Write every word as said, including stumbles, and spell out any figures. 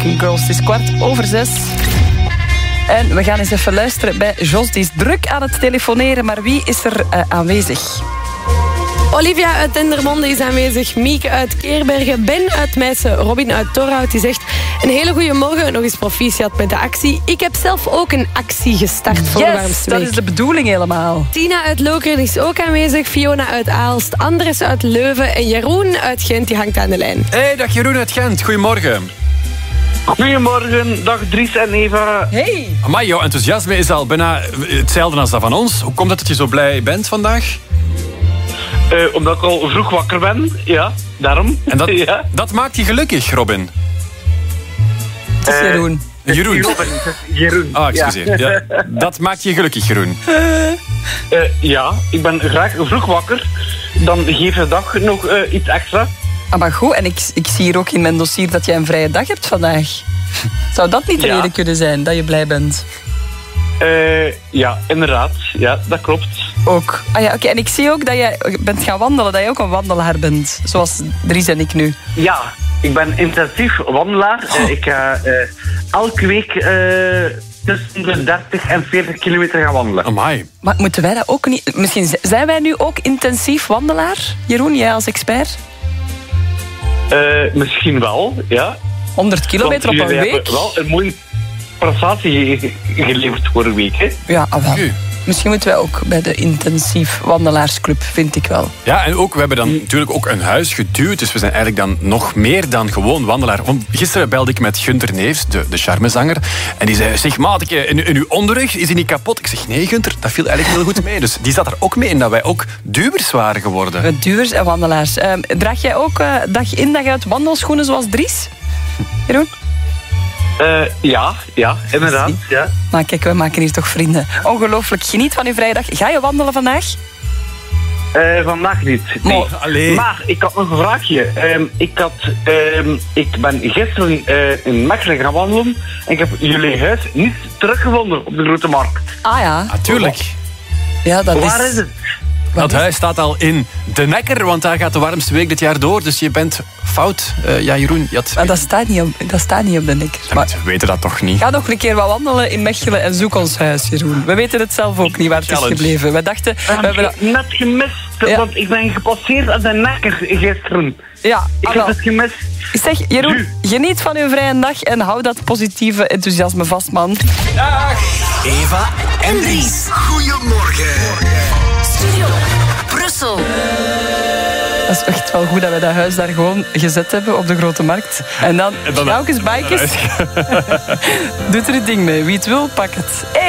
Working Girls. Het is kwart over zes. En we gaan eens even luisteren bij Jos. Die is druk aan het telefoneren, maar wie is er uh, aanwezig? Olivia uit Dendermonde is aanwezig. Mieke uit Keerbergen. Ben uit Meissen. Robin uit Torhout. Die zegt een hele goede morgen. Nog eens proficiat met de actie. Ik heb zelf ook een actie gestart voor yes, de warmste week. Dat is de bedoeling helemaal. Tina uit Lokeren is ook aanwezig. Fiona uit Aalst. Andres uit Leuven. En Jeroen uit Gent die hangt aan de lijn. Hey, dag Jeroen uit Gent. Goedemorgen. Goedemorgen, dag Dries en Eva. Hey. Amai, jouw enthousiasme is al bijna hetzelfde als dat van ons. Hoe komt het dat je zo blij bent vandaag? Uh, omdat ik al vroeg wakker ben, ja, daarom. En dat, ja. dat maakt je gelukkig, Robin? Het is Jeroen. Uh, Jeroen. Jeroen. Jeroen. Ah, excuseer. Ja. Ja, dat maakt je gelukkig, Jeroen. Uh, ja, ik ben graag vroeg wakker. Dan geeft de dag nog uh, iets extra. Ah, maar goed, en ik, ik zie hier ook in mijn dossier dat jij een vrije dag hebt vandaag. Zou dat niet de ja. reden kunnen zijn dat je blij bent? Uh, ja, inderdaad. Ja, dat klopt. Ook. Ah ja, oké. Okay. En ik zie ook dat jij bent gaan wandelen, dat je ook een wandelaar bent. Zoals Dries en ik nu. Ja, ik ben intensief wandelaar. Oh. Uh, ik ga uh, elke week uh, tussen de dertig en veertig kilometer gaan wandelen. Amai. Maar moeten wij dat ook niet... Misschien zijn wij nu ook intensief wandelaar? Jeroen, jij als expert? Uh, misschien wel, ja. honderd kilometer op een week? Hebben wel een mooie prestatie geleverd vorige week, hè? Ja, ah, wel. Misschien moeten wij ook bij de intensief wandelaarsclub, vind ik wel. Ja, en ook, we hebben dan natuurlijk ook een huis geduwd. Dus we zijn eigenlijk dan nog meer dan gewoon wandelaar. Want gisteren belde ik met Gunther Neefs, de, de charmezanger. En die zei, zeg maat, in, in uw onderrug is die niet kapot? Ik zeg, nee Gunther, dat viel eigenlijk heel goed mee. Dus die zat er ook mee in dat wij ook duwers waren geworden. Duwers en wandelaars. Uh, draag jij ook uh, dag in dag uit wandelschoenen zoals Dries? Jeroen? Uh, ja, ja, inderdaad. Ja. Maar kijk, we maken hier toch vrienden. Ongelooflijk. Geniet van uw vrijdag. Ga je wandelen vandaag? Uh, vandaag niet. Nee. Oh, maar ik had nog een vraagje. Um, ik, had, um, ik ben gisteren uh, in Mechelen gaan wandelen en ik heb jullie huis niet teruggevonden op de Grote Markt. Ah ja. Natuurlijk. Ja, dat Waar is... is het? Dat huis staat al in de Nekker, want daar gaat de warmste week dit jaar door. Dus je bent fout. Uh, ja, Jeroen, je had... Maar dat staat niet op, dat staat niet op de Nekker. Ja, maar we weten dat toch niet? Ga nog een keer wat wandelen in Mechelen en zoek ons huis, Jeroen. We weten het zelf ook niet waar het Challenge. is gebleven. We dachten... We hebben dat... net gemist, ja. Want ik ben gepasseerd aan de Nekker gisteren. Ja, ik heb het gemist. Ik zeg, Jeroen, geniet van uw vrije dag en hou dat positieve enthousiasme vast, man. Dag! Eva en Dries. Goedemorgen. Studio Brussel. Dat is echt wel goed dat we dat huis daar gewoon gezet hebben op de Grote Markt. En dan, en dan Gaukes Bikes doet er het ding mee. Wie het wil, pak het. Hey.